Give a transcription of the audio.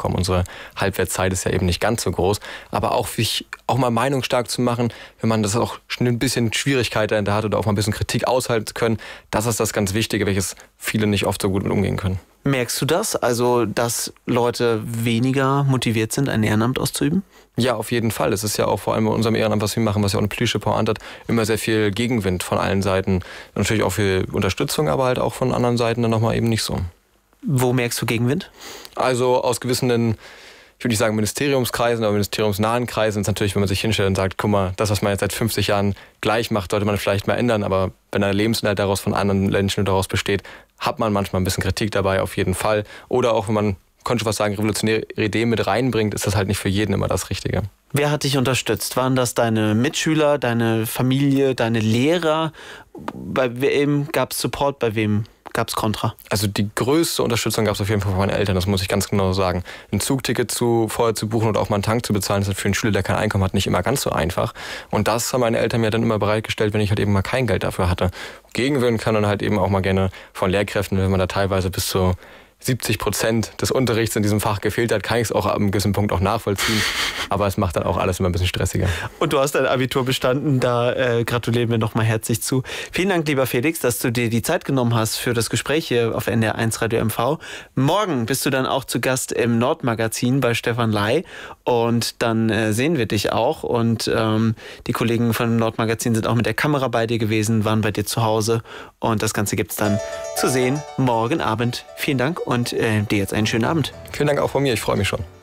bekommen. Unsere Halbwertszeit ist ja eben nicht ganz so groß. Aber auch sich auch mal meinungsstark zu machen, wenn man das auch schon ein bisschen Schwierigkeit dahinter hat oder auch mal ein bisschen Kritik aushalten zu können, das ist das ganz Wichtige, welches viele nicht oft so gut mit umgehen können. Merkst du das? Also, dass Leute weniger motiviert sind, ein Ehrenamt auszuüben? Ja, auf jeden Fall. Es ist ja auch vor allem bei unserem Ehrenamt, was wir machen, was ja auch eine politische Pointe hat, immer sehr viel Gegenwind von allen Seiten. Natürlich auch viel Unterstützung, aber halt auch von anderen Seiten dann nochmal eben nicht so. Wo merkst du Gegenwind? Also aus gewissen, ich würde nicht sagen Ministeriumskreisen, aber ministeriumsnahen Kreisen ist natürlich, wenn man sich hinstellt und sagt, guck mal, das, was man jetzt seit 50 Jahren gleich macht, sollte man vielleicht mal ändern. Aber wenn der Lebensinhalt daraus von anderen Menschen daraus besteht, hat man manchmal ein bisschen Kritik dabei, auf jeden Fall. Oder auch, wenn man, konnte schon was sagen, revolutionäre Ideen mit reinbringt, ist das halt nicht für jeden immer das Richtige. Wer hat dich unterstützt? Waren das deine Mitschüler, deine Familie, deine Lehrer? Bei wem gab es Support, bei wem gab es Kontra? Also die größte Unterstützung gab es auf jeden Fall von meinen Eltern, das muss ich ganz genau sagen. Ein Zugticket vorher zu buchen oder auch mal einen Tank zu bezahlen, ist für einen Schüler, der kein Einkommen hat, nicht immer ganz so einfach. Und das haben meine Eltern mir dann immer bereitgestellt, wenn ich halt eben mal kein Geld dafür hatte. Gegenwirken kann dann halt eben auch mal gerne von Lehrkräften, wenn man da teilweise bis zu 70% des Unterrichts in diesem Fach gefehlt hat, kann ich es auch ab einem gewissen Punkt auch nachvollziehen. Aber es macht dann auch alles immer ein bisschen stressiger. Und du hast dein Abitur bestanden, da gratulieren wir nochmal herzlich zu. Vielen Dank, lieber Felix, dass du dir die Zeit genommen hast für das Gespräch hier auf NDR 1 Radio MV. Morgen bist du dann auch zu Gast im Nordmagazin bei Stefan Ley und dann sehen wir dich auch. Und die Kollegen von Nordmagazin sind auch mit der Kamera bei dir gewesen, waren bei dir zu Hause und das Ganze gibt es dann zu sehen morgen Abend. Vielen Dank und dir jetzt einen schönen Abend. Vielen Dank auch von mir, ich freue mich schon.